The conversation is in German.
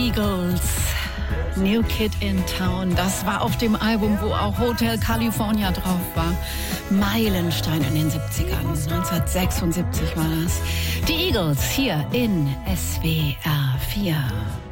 Eagles, New Kid in Town. Das war auf dem Album, wo auch Hotel California drauf war. Meilenstein in den 70ern. 1976 war das. Die Eagles hier in SWR 4.